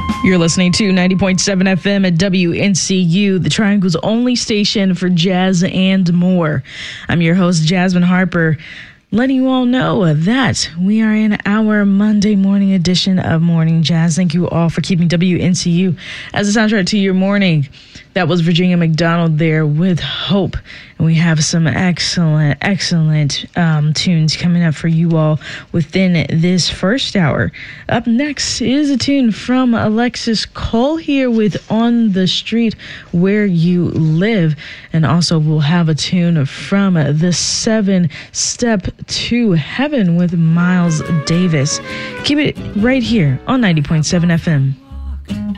You're listening to 90.7 FM at WNCU, the Triangle's only station for jazz and more. I'm your host, Jasmine Harper, letting you all know that we are in our Monday morning edition of Morning Jazz. Thank you all for keeping WNCU as a soundtrack to your morning. That was Virginia McDonald there with Hope. And we have some excellent tunes coming up for you all within this first hour. Up next is a tune from Alexis Cole here with On the Street Where You Live. And also we'll have a tune from the 7 Step to Heaven with Miles Davis. Keep it right here on 90.7 FM.